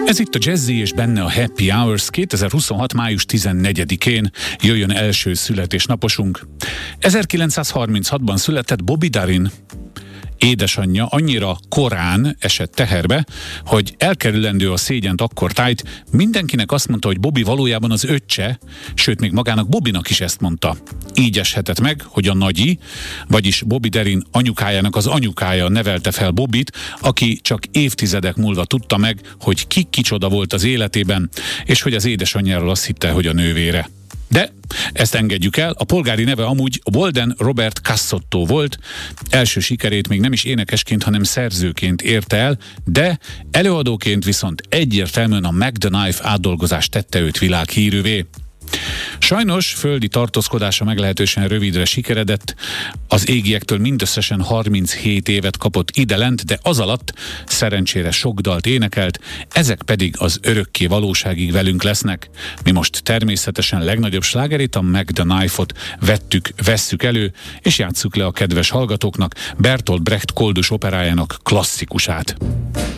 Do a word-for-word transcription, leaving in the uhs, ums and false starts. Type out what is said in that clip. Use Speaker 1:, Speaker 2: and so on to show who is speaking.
Speaker 1: Ez itt a Jazzy és benne a Happy Hours kétezer-huszonhat. május tizennegyedikén jöjjön első születésnaposunk. ezerkilencszázharminchatban született Bobby Darin. Édesanyja annyira korán esett teherbe, hogy elkerülendő a szégyent akkortájt, mindenkinek azt mondta, hogy Bobby valójában az öccse, sőt még magának Bobbynak is ezt mondta. Így eshetett meg, hogy a nagyi, vagyis Bobby Darin anyukájának az anyukája nevelte fel Bobbyt, aki csak évtizedek múlva tudta meg, hogy ki kicsoda volt az életében, és hogy az édesanyjáról azt hitte, hogy a nővére. De ezt engedjük el, a polgári neve amúgy Walden Robert Cassotto volt, első sikerét még nem is énekesként, hanem szerzőként érte el, de előadóként viszont egyértelműen a Mac the Knife átdolgozás tette őt világhírűvé. Sajnos földi tartózkodása meglehetősen rövidre sikeredett, az égiektől mindösszesen harminchét évet kapott ide-lent, de az alatt szerencsére sok dalt énekelt, ezek pedig az örökké valóságig velünk lesznek. Mi most természetesen legnagyobb slágerét, a Mac the Knife-ot vettük, vesszük elő, és játsszuk le a kedves hallgatóknak Bertolt Brecht koldus operájának klasszikusát.